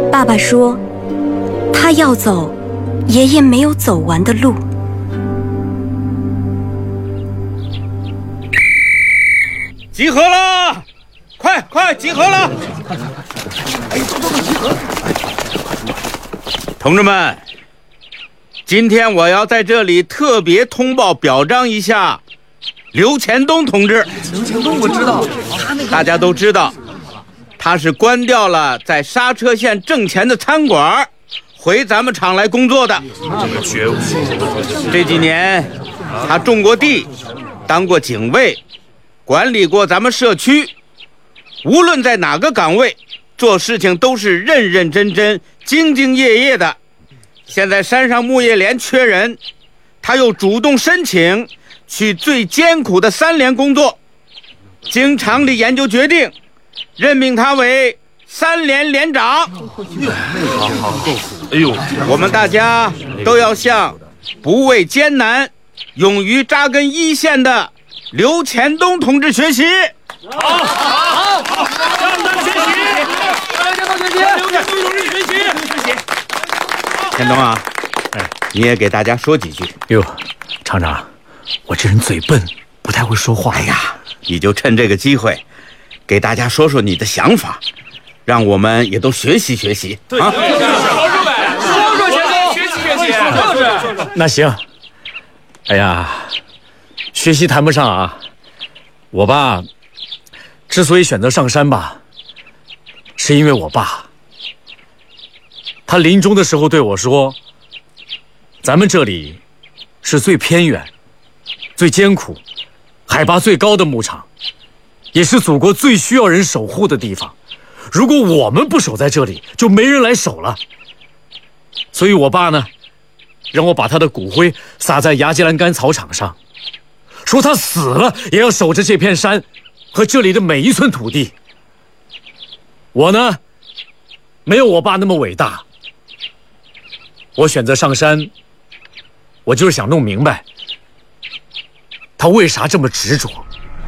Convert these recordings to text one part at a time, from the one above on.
爸爸说，他要走爷爷没有走完的路。 集合了，快集合了！同志们，今天我要在这里特别通报表彰一下刘前东同志。 刘前东我知道， 大家都知道，他是关掉了在沙车县挣钱的餐馆，回咱们厂来工作的。这几年，他种过地，当过警卫，管理过咱们社区。无论在哪个岗位，做事情都是认认真真、兢兢业业的。现在山上木业连缺人，他又主动申请去最艰苦的3连工作。经厂里研究决定，任命他为3连连长。 哎呦， 我们大家都要向不畏艰难、勇于扎根一线的刘前东同志学习。 好，向他学习，向刘前东同志学习。 前东啊，你也给大家说几句。 哟，厂长，我这人嘴笨，不太会说话。 哎呀，你就趁这个机会，给大家说说你的想法，让我们也都学习学习。 对，说前东，学习。 那行。哎呀，学习谈不上啊。我爸之所以选择上山吧，是因为我爸，他临终的时候对我说，咱们这里是最偏远、最艰苦、海拔最高的牧场，也是祖国最需要人守护的地方。如果我们不守在这里，就没人来守了。所以我爸呢，让我把他的骨灰撒在牙基栏杆草场上，说他死了也要守着这片山和这里的每一寸土地。我呢，没有我爸那么伟大。我选择上山，我就是想弄明白他为啥这么执着。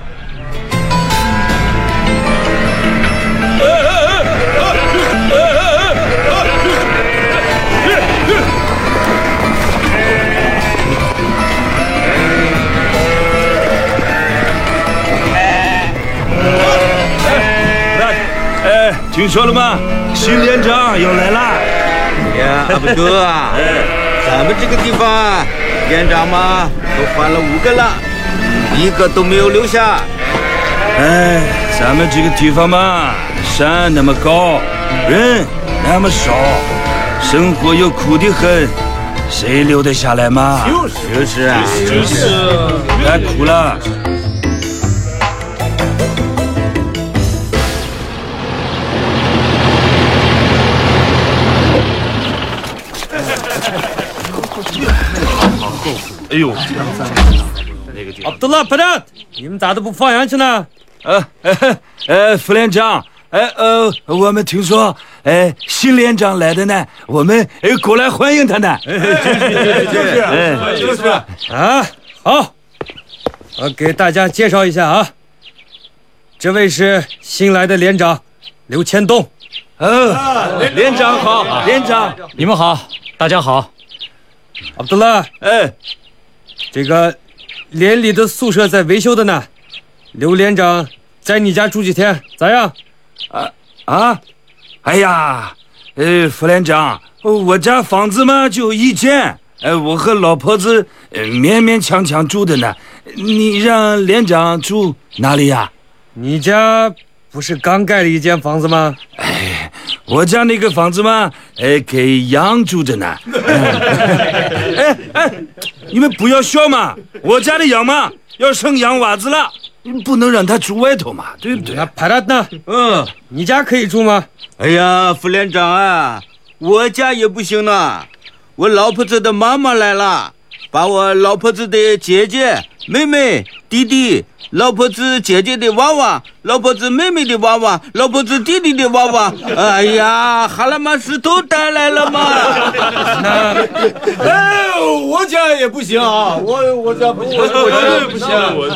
听说了吗？新连长要来啦！ 呀，阿布哥啊，咱们这个地方连长嘛都换了5个了，一个都没有留下。 哎，咱们这个地方嘛，山那么高，人那么少，生活又苦得很，谁留得下来嘛？ 就是啊， 太苦了。 哎呦，阿卜杜拉·帕达，你们咋都不放羊去呢？ 副连长，我们听说，新连长来的呢，我们过来欢迎他呢。 就是啊，好，我给大家介绍一下啊，这位是新来的连长刘前东。 连长好，连长， 你们好，大家好。 阿卜杜拉，这个连里的宿舍在维修的呢，刘连长在你家住几天，咋样？ 哎呀，副连长，我家房子嘛就1间，我和老婆子勉勉强强住的呢。你让连长住哪里呀？ 你家不是刚盖了1间房子吗？ 我家那个房子嘛，给羊住着呢。你们不要笑嘛，我家的羊嘛要生羊娃子了，不能让它住外头嘛，对不对？ 那帕达呢？你家可以住吗？ 哎呀，副连长啊，我家也不行呢，我老婆子的妈妈来了，把我老婆子的姐姐、妹妹、弟弟、老婆子姐姐的娃娃、老婆子妹妹的娃娃、老婆子弟弟的娃娃，哎呀，哈拉玛石头带来了嘛。 我家也不行啊，我家不行。